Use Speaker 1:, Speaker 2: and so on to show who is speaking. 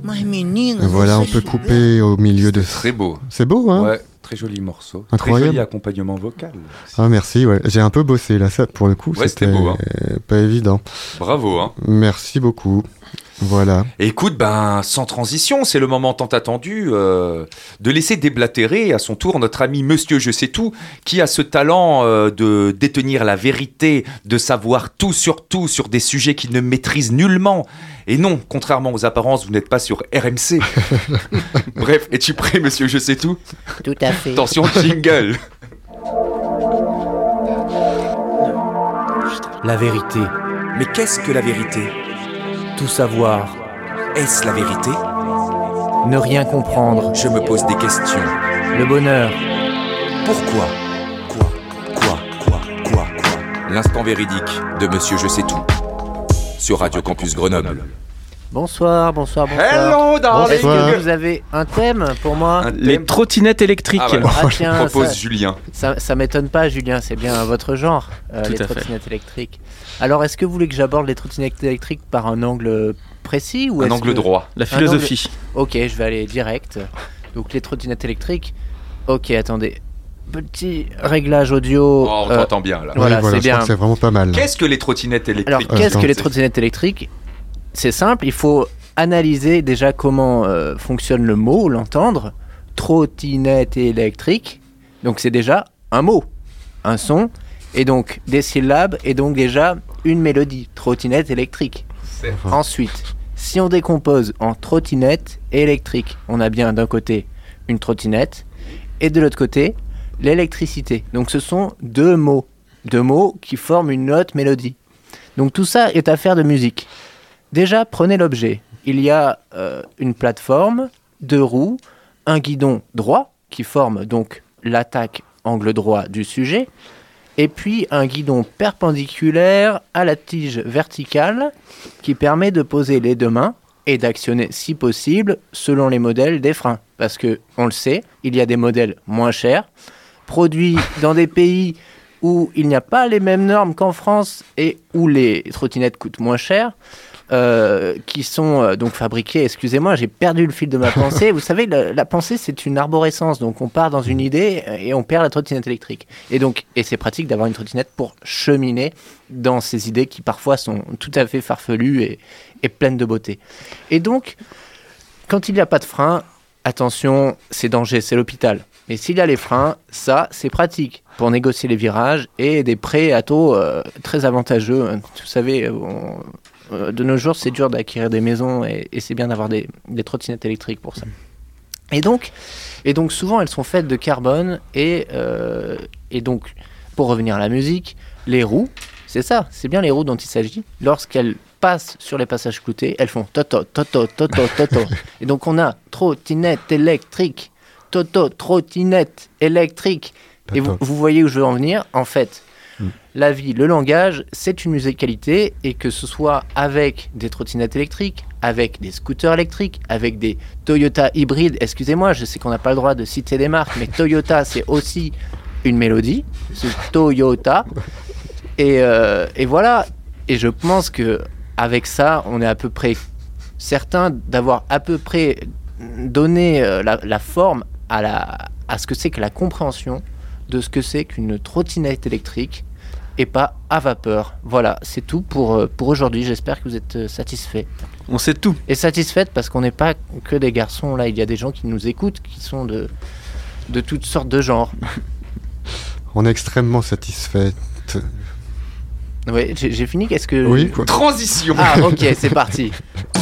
Speaker 1: Voilà, on peut couper au milieu de...
Speaker 2: Très beau.
Speaker 1: C'est beau, hein?
Speaker 2: Ouais, très joli morceau.
Speaker 1: Incroyable.
Speaker 2: Très joli accompagnement vocal. Aussi.
Speaker 1: Ah, merci, ouais. J'ai un peu bossé, là, ça, pour le coup.
Speaker 2: Ouais, c'était beau, hein.
Speaker 1: Pas évident.
Speaker 2: Bravo, hein.
Speaker 1: Merci beaucoup. Voilà.
Speaker 2: Écoute, sans transition, c'est le moment tant attendu de laisser déblatérer à son tour notre ami Monsieur Je sais tout, qui a ce talent de détenir la vérité, de savoir tout sur des sujets qu'il ne maîtrise nullement. Et non, contrairement aux apparences, vous n'êtes pas sur RMC. Bref, es-tu prêt, Monsieur Je sais tout?
Speaker 3: Tout à fait.
Speaker 2: Attention, jingle.
Speaker 4: La vérité.
Speaker 2: Mais qu'est-ce que la vérité?
Speaker 4: Tout savoir.
Speaker 2: Est-ce la vérité?
Speaker 4: Ne rien comprendre.
Speaker 2: Je me pose des questions.
Speaker 4: Le bonheur.
Speaker 2: Pourquoi? Quoi? L'instant véridique de Monsieur Je sais tout. Sur Radio Campus Grenoble.
Speaker 3: Bonsoir.
Speaker 2: Hello, darling.
Speaker 3: Est-ce que vous avez un thème pour moi?
Speaker 5: Les trottinettes électriques.
Speaker 2: Ah, voilà.
Speaker 3: Ah, tiens,
Speaker 2: Propose Julien.
Speaker 3: Ça m'étonne pas, Julien, c'est bien votre genre, les trottinettes électriques. Alors, est-ce que vous voulez que j'aborde les trottinettes électriques par un angle précis ou
Speaker 2: un angle droit?
Speaker 5: La philosophie.
Speaker 3: Ok, je vais aller direct. Donc, les trottinettes électriques. Ok, attendez. Petit réglage audio.
Speaker 2: Oh, on t'entend bien là.
Speaker 3: Voilà,
Speaker 1: oui,
Speaker 3: c'est
Speaker 1: je
Speaker 3: bien.
Speaker 1: crois que c'est vraiment pas mal.
Speaker 2: Qu'est-ce que les trottinettes électriques?
Speaker 3: Alors, qu'est-ce que les trottinettes électriques? C'est simple, il faut analyser déjà comment fonctionne le mot, l'entendre. Trottinette électrique. Donc, c'est déjà un mot, un son, et donc des syllabes, et donc déjà une mélodie. Trottinette électrique. Ensuite, si on décompose en trottinette électrique, on a bien d'un côté une trottinette, et de l'autre côté, l'électricité. Donc ce sont deux mots qui forment une autre mélodie. Donc tout ça est affaire de musique. Déjà, prenez l'objet. Il y a une plateforme, deux roues, un guidon droit qui forme donc l'attaque angle droit du sujet, et puis un guidon perpendiculaire à la tige verticale qui permet de poser les deux mains et d'actionner si possible selon les modèles des freins. Parce que, on le sait, il y a des modèles moins chers, produits dans des pays où il n'y a pas les mêmes normes qu'en France et où les trottinettes coûtent moins cher, qui sont donc fabriquées, excusez-moi, j'ai perdu le fil de ma pensée. Vous savez, la pensée, c'est une arborescence, donc on part dans une idée et on perd la trottinette électrique. Et c'est pratique d'avoir une trottinette pour cheminer dans ces idées qui parfois sont tout à fait farfelues et pleines de beauté. Et donc, quand il n'y a pas de frein, attention, c'est danger, c'est l'hôpital. Mais s'il y a les freins, ça, c'est pratique pour négocier les virages et des prêts à taux très avantageux. Vous savez, de nos jours, c'est dur d'acquérir des maisons et c'est bien d'avoir des trottinettes électriques pour ça. Et donc, souvent, elles sont faites de carbone et donc, pour revenir à la musique, les roues, c'est ça, c'est bien les roues dont il s'agit. Lorsqu'elles passent sur les passages cloutés, elles font toto, toto, toto, toto. Et donc, on a trottinette électrique. Toto, trottinette électrique. Et vous voyez où je veux en venir. En fait, la vie, le langage, c'est une musicalité, et que ce soit avec des trottinettes électriques, avec des scooters électriques, avec des Toyota hybrides. Excusez-moi, je sais qu'on n'a pas le droit de citer des marques, mais Toyota, c'est aussi une mélodie. C'est Toyota. Et voilà. Et je pense que avec ça, on est à peu près certain d'avoir à peu près donné la forme à ce que c'est que la compréhension de ce que c'est qu'une trottinette électrique et pas à vapeur. Voilà, c'est tout pour aujourd'hui. J'espère que vous êtes satisfaits.
Speaker 5: On sait tout.
Speaker 3: Et satisfaites parce qu'on n'est pas que des garçons. Là, il y a des gens qui nous écoutent, qui sont de toutes sortes de genres.
Speaker 1: On est extrêmement satisfaite.
Speaker 3: Oui, j'ai fini. Qu'est-ce que...
Speaker 1: Oui, quoi.
Speaker 2: Transition.
Speaker 3: Ah, ok, c'est parti.